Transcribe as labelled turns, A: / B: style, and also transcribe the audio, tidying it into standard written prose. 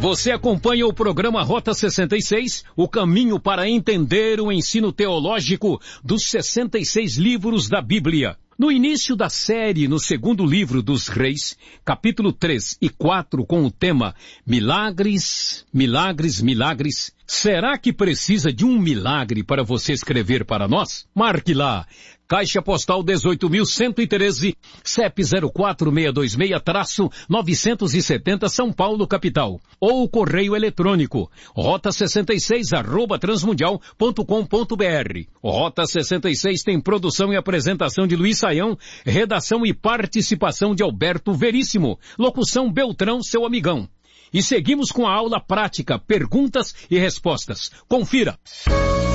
A: Você acompanha o programa Rota 66, o caminho para entender o ensino teológico dos 66 livros da Bíblia. No início da série, no segundo livro dos Reis, capítulo 3 e 4, com o tema Milagres, Milagres, Milagres. Será que precisa de um milagre para você escrever para nós? Marque lá. Caixa Postal 18.113, CEP 04626-970, São Paulo, capital. Ou correio eletrônico, rota66@transmundial.com.br. Rota 66 tem produção e apresentação de Luiz Saião, redação e participação de Alberto Veríssimo, locução Beltrão, seu amigão. E seguimos com a aula prática, perguntas e respostas. Confira!